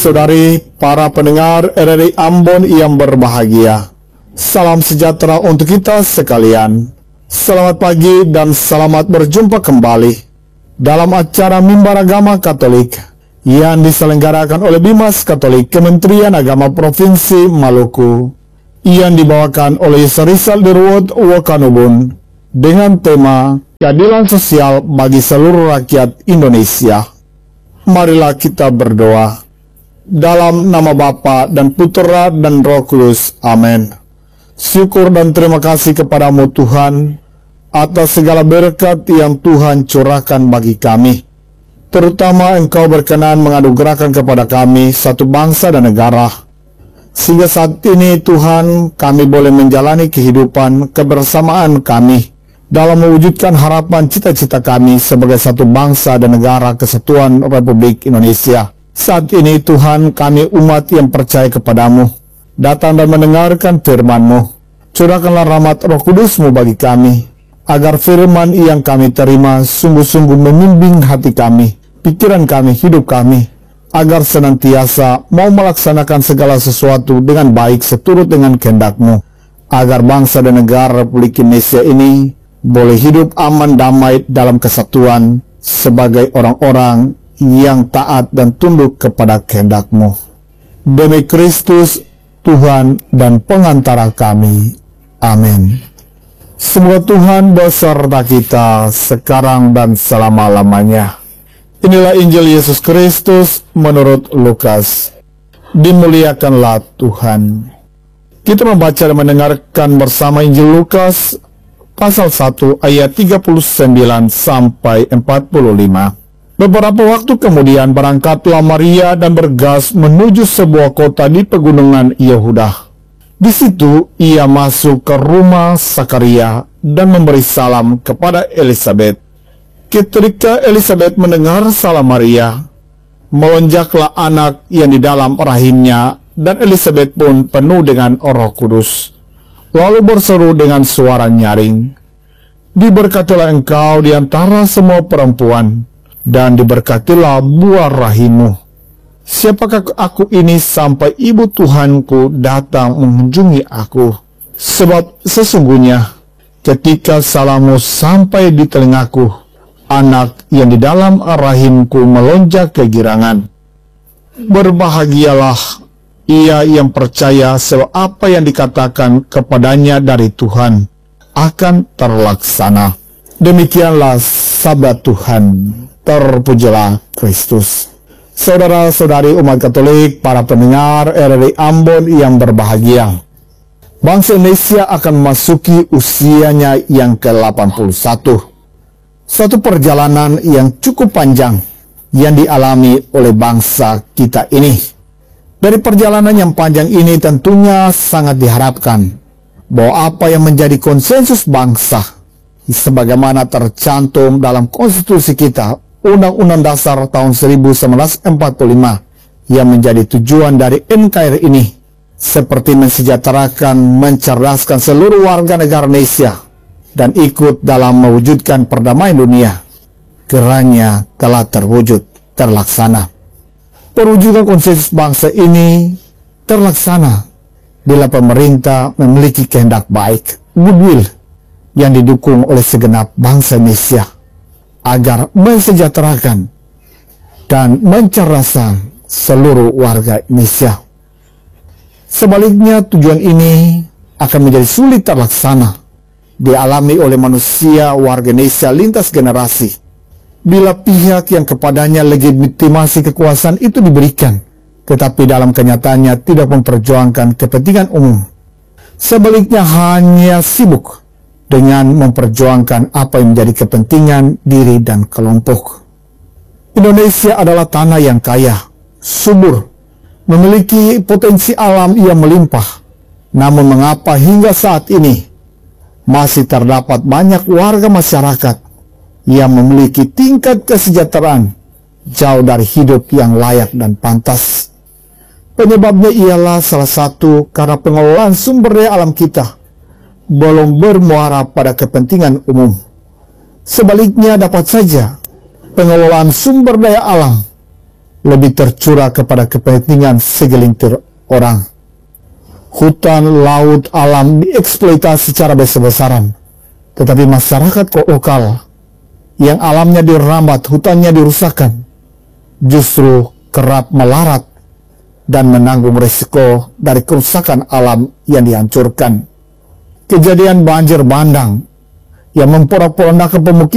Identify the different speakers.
Speaker 1: Saudari, para pendengar RRI Ambon yang berbahagia, salam sejahtera untuk kita sekalian. Selamat pagi dan selamat berjumpa kembali dalam acara Mimbar Agama Katolik yang diselenggarakan oleh Bimas Katolik Kementerian Agama Provinsi Maluku, yang dibawakan oleh Rizal Dirwood Wakanubun dengan tema keadilan sosial bagi seluruh rakyat Indonesia. Marilah kita berdoa. Dalam nama Bapa dan Putera dan Roh Kudus. Amin. Syukur dan terima kasih kepadamu Tuhan atas segala berkat yang Tuhan curahkan bagi kami. Terutama Engkau berkenan menganugerahkan kepada kami satu bangsa dan negara, sehingga saat ini Tuhan kami boleh menjalani kehidupan kebersamaan kami dalam mewujudkan harapan cita-cita kami sebagai satu bangsa dan negara kesatuan Republik Indonesia. Saat ini Tuhan, kami umat yang percaya kepadamu datang dan mendengarkan firman-Mu. Curahkanlah rahmat Roh Kudus-Mu bagi kami, agar firman yang kami terima sungguh-sungguh membimbing hati kami, pikiran kami, hidup kami, agar senantiasa mau melaksanakan segala sesuatu dengan baik seturut dengan kehendak-Mu, agar bangsa dan negara Republik Indonesia ini boleh hidup aman damai dalam kesatuan sebagai orang-orang yang taat dan tunduk kepada kehendak-Mu. Demi Kristus, Tuhan dan pengantara kami. Amin. Semoga Tuhan beserta kita sekarang dan selama-lamanya. Inilah Injil Yesus Kristus menurut Lukas. Dimuliakanlah Tuhan. Kita membaca dan mendengarkan bersama Injil Lukas pasal 1 ayat 39 sampai 45. Beberapa waktu kemudian berangkatlah Maria dan bergas menuju sebuah kota di pegunungan Yehuda. Di situ ia masuk ke rumah Sakaria dan memberi salam kepada Elisabet. Ketika Elisabet mendengar salam Maria, melonjaklah anak yang di dalam rahimnya, dan Elisabet pun penuh dengan Roh Kudus. Lalu berseru dengan suara nyaring, "Diberkatilah engkau di antara semua perempuan, dan diberkatilah buah rahimmu. Siapakah aku ini sampai ibu Tuhanku datang mengunjungi aku? Sebab sesungguhnya ketika salammu sampai di telingaku, anak yang di dalam rahimku melonjak kegirangan. Berbahagialah ia yang percaya sebab apa yang dikatakan kepadanya dari Tuhan akan terlaksana." Demikianlah sabda Tuhan. Terpujilah Kristus. Saudara-saudari umat Katolik, para pendengar RRI Ambon yang berbahagia, bangsa Indonesia akan memasuki usianya yang ke-81. Suatu perjalanan yang cukup panjang yang dialami oleh bangsa kita ini. Dari perjalanan yang panjang ini tentunya sangat diharapkan bahwa apa yang menjadi konsensus bangsa, sebagaimana tercantum dalam konstitusi kita, Undang-Undang Dasar tahun 1945, yang menjadi tujuan dari NKRI ini, seperti mensejahterakan, mencerdaskan seluruh warga negara Indonesia, dan ikut dalam mewujudkan perdamaian dunia, kiranya telah terlaksana. Perwujudan konsensus bangsa ini terlaksana bila pemerintah memiliki kehendak baik, goodwill, yang didukung oleh segenap bangsa Indonesia, agar mensejahterakan dan mencerdaskan seluruh warga Indonesia. Sebaliknya, tujuan ini akan menjadi sulit terlaksana dialami oleh manusia warga Indonesia lintas generasi bila pihak yang kepadanya legitimasi kekuasaan itu diberikan, tetapi dalam kenyataannya tidak memperjuangkan kepentingan umum. Sebaliknya hanya sibuk dengan memperjuangkan apa yang menjadi kepentingan diri dan kelompok. Indonesia adalah tanah yang kaya, subur, memiliki potensi alam yang melimpah. Namun mengapa hingga saat ini masih terdapat banyak warga masyarakat yang memiliki tingkat kesejahteraan jauh dari hidup yang layak dan pantas? Penyebabnya ialah salah satu karena pengelolaan sumber daya alam kita belum bermuara pada kepentingan umum. Sebaliknya dapat saja pengelolaan sumber daya alam lebih tercurah kepada kepentingan segelintir orang. Hutan, laut, alam dieksploitasi secara besar-besaran, tetapi masyarakat lokal yang alamnya dirambat, hutannya dirusakkan, justru kerap melarat dan menanggung resiko dari kerusakan alam yang dihancurkan. Kejadian banjir bandang yang memporak-porandakan pemukiman